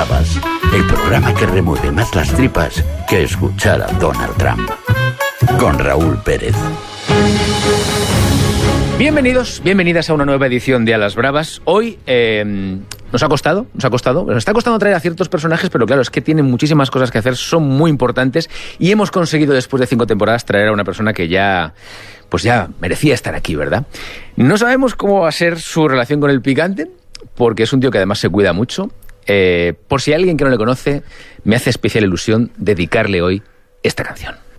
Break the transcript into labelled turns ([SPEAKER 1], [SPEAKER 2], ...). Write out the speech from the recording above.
[SPEAKER 1] Bravas, el programa que remueve más las tripas que escuchar a Donald Trump. Con Raúl Pérez.
[SPEAKER 2] Bienvenidos, bienvenidas a una nueva edición de A las Bravas. Hoy nos está costando traer a ciertos personajes, pero claro, es que tienen muchísimas cosas que hacer, son muy importantes y hemos conseguido después de 5 temporadas traer a una persona que ya merecía estar aquí, ¿verdad? No sabemos cómo va a ser su relación con el picante, porque es un tío que además se cuida mucho. Por si hay alguien que no le conoce, me hace especial ilusión dedicarle hoy esta canción.